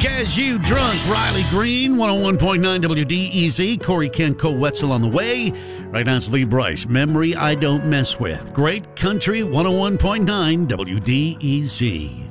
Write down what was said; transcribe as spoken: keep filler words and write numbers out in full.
As You Drunk. Riley Green, one oh one point nine W D E Z. Corey Kent, Cole Wetzel on the way. Right now it's Lee Bryce. Memory I Don't Mess With. Great Country, one oh one point nine W D E Z.